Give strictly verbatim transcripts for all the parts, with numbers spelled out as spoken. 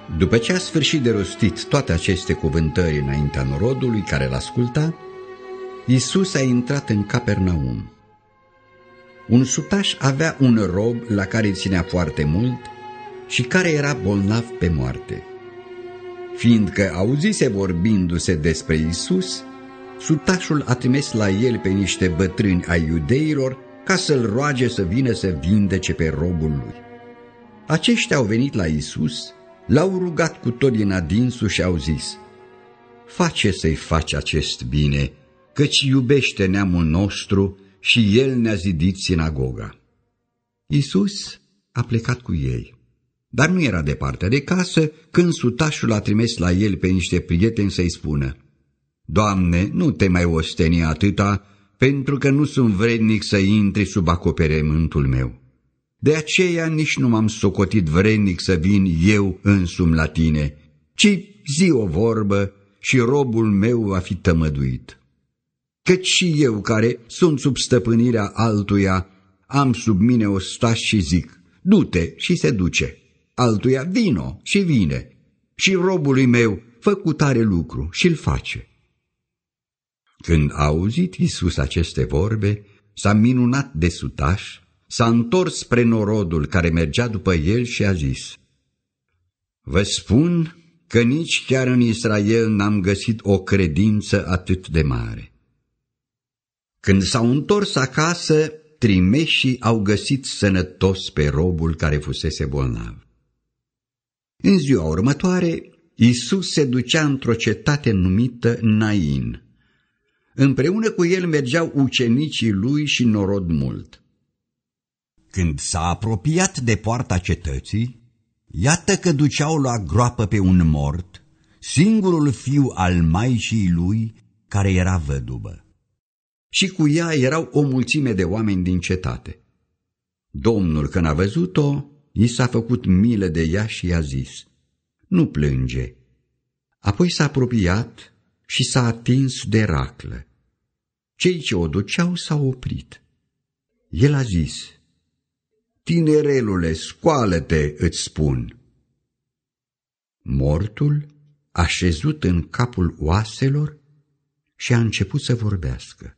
După ce a sfârșit de rostit toate aceste cuvântări înaintea norodului care l-asculta, Iisus a intrat în Capernaum. Un sutaș avea un rob la care ținea foarte mult și care era bolnav pe moarte. Fiindcă auzise vorbindu-se despre Iisus, sutașul a trimis la el pe niște bătrâni ai iudeilor ca să-l roage să vină să vindece pe robul lui. Aceștia au venit la Iisus, l-au rugat cu tot din adinsul și au zis: „Face să-i faci acest bine, căci iubește neamul nostru și el ne-a zidit sinagoga.” Iisus a plecat cu ei, dar nu era departe de casă când sutașul a trimis la el pe niște prieteni să-i spună: „Doamne, nu te mai osteni atâta, pentru că nu sunt vrednic să intri sub acoperământul meu. De aceea nici nu m-am socotit vrednic să vin eu însumi la tine, ci zi o vorbă și robul meu va fi tămăduit. Căci și eu, care sunt sub stăpânirea altuia, am sub mine ostaș și zic: du-te, și se duce, altuia: vino, și vine, și robului meu: fă cu tare lucru, și-l face.” Când a auzit Iisus aceste vorbe, s-a minunat de sutaș, s-a întors spre norodul care mergea după el și a zis: „Vă spun că nici chiar în Israel n-am găsit o credință atât de mare.” Când s-au întors acasă, trimeșii au găsit sănătos pe robul care fusese bolnav. În ziua următoare, Iisus se ducea într-o cetate numită Nain. Împreună cu el mergeau ucenicii lui și norod mult. Când s-a apropiat de poarta cetății, iată că duceau la groapă pe un mort, singurul fiu al maicii lui, care era văduvă. Și cu ea erau o mulțime de oameni din cetate. Domnul, când a văzut-o, i s-a făcut milă de ea și i-a zis: „Nu plânge.” Apoi s-a apropiat și s-a atins de raclă. Cei ce o duceau s-au oprit. El a zis: „Tinerelule, scoală-te, îți spun.” Mortul a șezut în capul oaselor și a început să vorbească.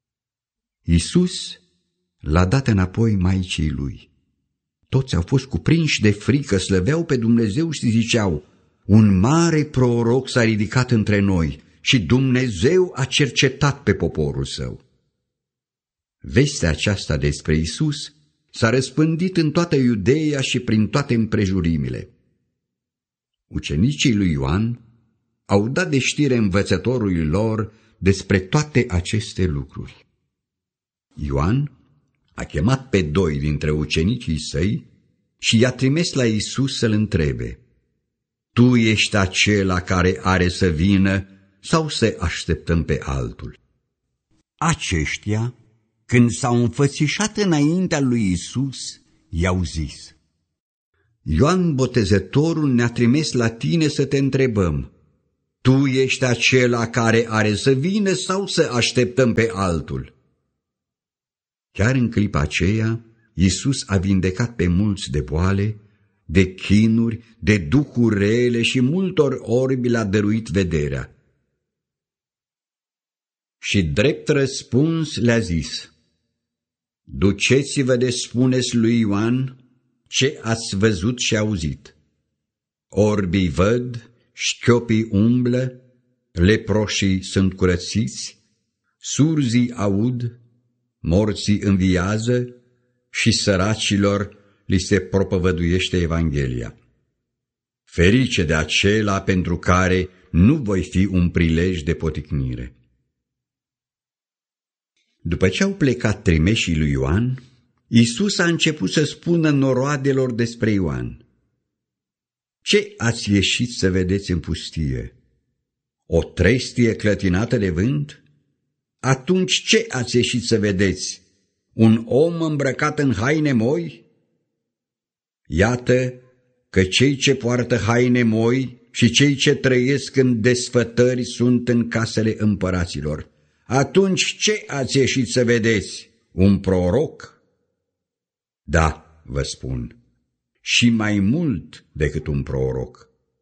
Iisus l-a dat înapoi maicii lui. Toți au fost cuprinși de frică, slăveau pe Dumnezeu și ziceau: „Un mare proroc s-a ridicat între noi și Dumnezeu a cercetat pe poporul său.” Vestea aceasta despre Iisus s-a răspândit în toată Iudeea și prin toate împrejurimile. Ucenicii lui Ioan au dat de știre învățătorului lor despre toate aceste lucruri. Ioan a chemat pe doi dintre ucenicii săi și i-a trimis la Iisus să-l întrebe: „Tu ești acela care are să vină sau să așteptăm pe altul?” Aceștia, când s-au înfățișat înaintea lui Iisus, i-au zis: „Ioan Botezătorul ne-a trimis la tine să te întrebăm: tu ești acela care are să vină sau să așteptăm pe altul?” Chiar în clipa aceea, Iisus a vindecat pe mulți de boale, de chinuri, de duhuri rele și multor orbi le-a dăruit vederea. Și drept răspuns le-a zis: „Duceți-vă de spuneți lui Ioan ce ați văzut și auzit. Orbii văd, șchiopii umblă, leproșii sunt curățiți, surzii aud, morții înviază și săracilor li se propovăduiește Evanghelia. Ferice de acela pentru care nu voi fi un prilej de poticnire.” După ce au plecat trimeșii lui Ioan, Iisus a început să spună noroadelor despre Ioan: „Ce ați ieșit să vedeți în pustie? O trestie clătinată de vânt? Atunci ce ați ieșit să vedeți? Un om îmbrăcat în haine moi? Iată că cei ce poartă haine moi și cei ce trăiesc în desfătări sunt în casele împăraților. Atunci ce ați ieșit să vedeți? Un proroc? Da, vă spun, și mai mult decât un proroc.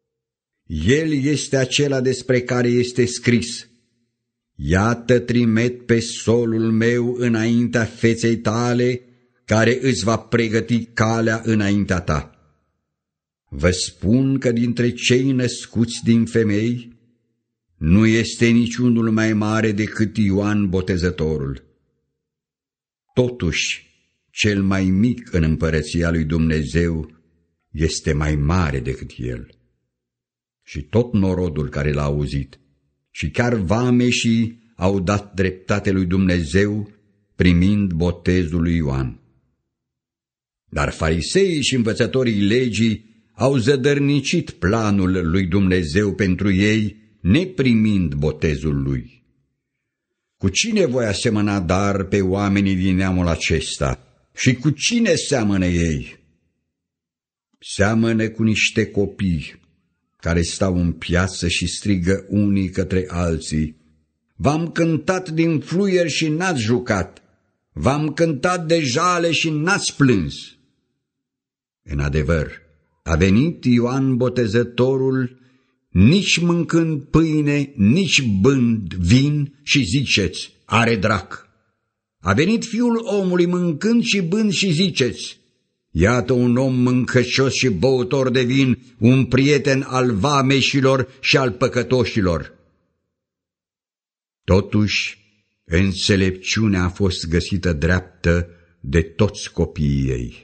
El este acela despre care este scris: iată, trimet pe solul meu înaintea feței tale, care îți va pregăti calea înaintea ta. Vă spun că dintre cei născuți din femei nu este niciunul mai mare decât Ioan Botezătorul. Totuși, cel mai mic în împărăția lui Dumnezeu este mai mare decât el. Și tot norodul care l-a auzit și chiar vameșii au dat dreptate lui Dumnezeu primind botezul lui Ioan. Dar fariseii și învățătorii legii au zădărnicit planul lui Dumnezeu pentru ei, neprimind botezul lui. Cu cine voi asemăna dar pe oamenii din neamul acesta și cu cine seamănă ei? Seamănă cu niște copii care stau în piață și strigă unii către alții: v-am cântat din fluier și n-ați jucat, v-am cântat de jale și n-ați plâns. În adevăr, a venit Ioan Botezătorul nici mâncând pâine, nici bând vin și ziceți: are drac. A venit Fiul omului mâncând și bând și ziceți: iată un om mâncăcios și băutor de vin, un prieten al vameșilor și al păcătoșilor. Totuși, înțelepciunea a fost găsită dreaptă de toți copiii ei.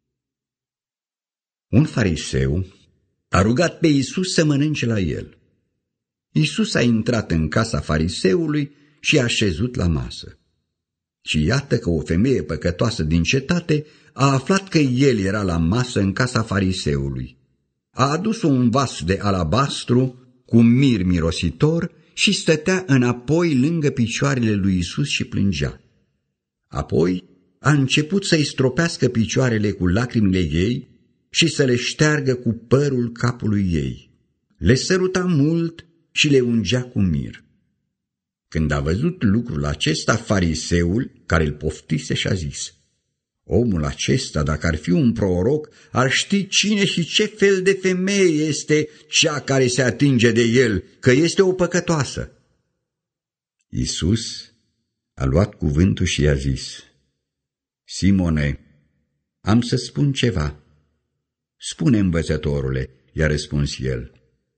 Un fariseu a rugat pe Iisus să mănânce la el. Iisus a intrat în casa fariseului și a așezut la masă. Și iată că o femeie păcătoasă din cetate a aflat că el era la masă în casa fariseului. A adus un vas de alabastru cu mir mirositor și stătea înapoi lângă picioarele lui Iisus și plângea. Apoi a început să-i stropească picioarele cu lacrimile ei și să le șteargă cu părul capului ei. Le săruta mult și le ungea cu mir. Când a văzut lucrul acesta, fariseul, care îl poftise, și-a zis: omul acesta, dacă ar fi un proroc, ar ști cine și ce fel de femeie este cea care se atinge de el, că este o păcătoasă. Iisus a luat cuvântul și i-a zis: Simone, am să spun ceva. Spune, învățătorule, i-a răspuns el.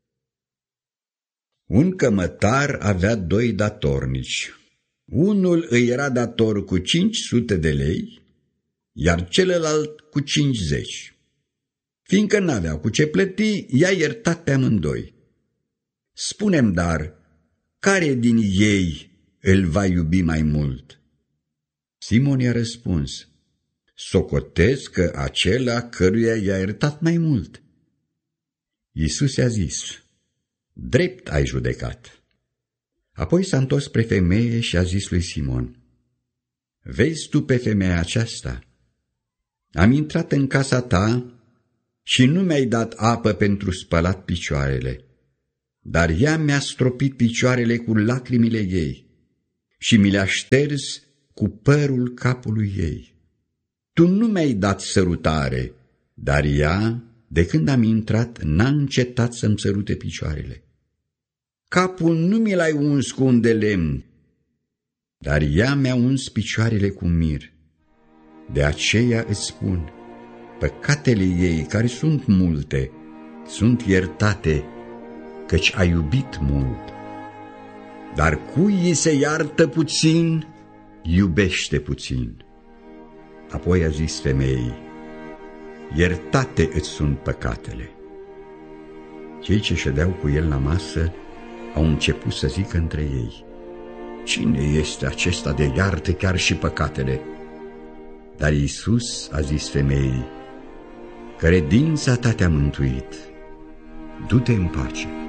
Un cămătar avea doi datornici. Unul îi era dator cu cinci sute de lei, iar celălalt cu cincizeci. Fiindcă n-aveau cu ce plăti, i-a iertat pe amândoi. Spune-mi dar, care din ei îl va iubi mai mult? Simon i-a răspuns: socotez că acela căruia i-a iertat mai mult. Iisus i-a zis: drept ai judecat. Apoi s-a întors spre femeie și a zis lui Simon: vezi tu pe femeia aceasta? Am intrat în casa ta și nu mi-ai dat apă pentru spălat picioarele, dar ea mi-a stropit picioarele cu lacrimile ei și mi le-a șters cu părul capului ei. Tu nu mi-ai dat sărutare, dar ea, de când am intrat, n-a încetat să-mi sărute picioarele. Capul nu mi l-ai uns cu un de lemn, dar ea mi-a uns picioarele cu mir. De aceea îți spun, păcatele ei, care sunt multe, sunt iertate, căci a iubit mult. Dar cui îi se iartă puțin, iubește puțin. Apoi a zis femeii: iertate îți sunt păcatele. Cei ce ședeau cu el la masă au început să zică între ei: cine este acesta de iartă chiar și păcatele? Dar Iisus a zis femeii: credința ta te-a mântuit, du-te în pace.